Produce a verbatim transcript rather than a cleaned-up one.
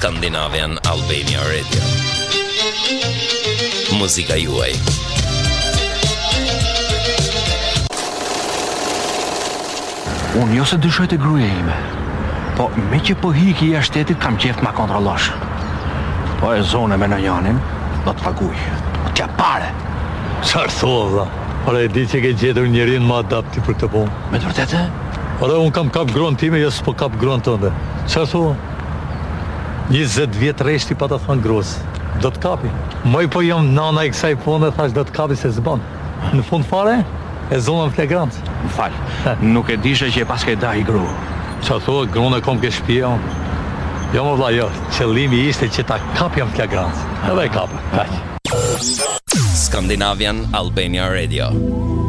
Scandinavian Albania Radio. Muzika juaj. Unë jo se dyshoj të gruaja ime, po me që po hiki jashtë shtetit kam qef ma kontrollosh. Po e zone me në janin, do të paguj. Tja pare. Qarë thua, dha? Ora e di që ke gjetur njërin ma adapti për këtë punë. Me të vërtetë? Ora unë kam kap gruan time, jo s'po kap gruan tënde. Qarë thua? njëzet vjetë reshti pa të thënë gruas. Do të kapi. Moj po jam nana i kësaj pune, thash do të kapi se zban. Në fund fare, e zonën flagrant. Më falë, nuk e dishe që e pas ke da i gru. Qa thua, gruan e kom ke shpia unë. Jo më vla, jo, qëllimi ishte që ta kapjam flagrant. Edhe e kapë, kaq. Scandinavian Albania Radio.